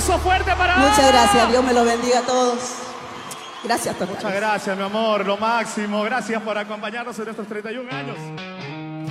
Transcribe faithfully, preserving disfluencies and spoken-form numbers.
aplauso fuerte para Muchas Ana. gracias, Dios me lo bendiga a todos. Gracias, Totales. Muchas gracias, mi amor, lo máximo. Gracias por acompañarnos en estos treinta y un años.